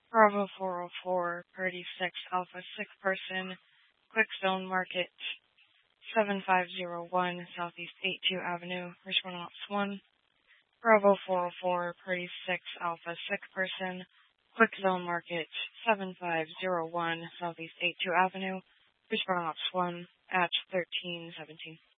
Bravo 404, Party 6, Alpha 6 person, Quick Zone Market, 7501, Southeast 82 Avenue, Richmond Ops 1. Bravo 404, Party 6, Alpha 6 person, Quick Zone Market, 7501, Southeast 82 Avenue, Richmond Ops 1 at 1317.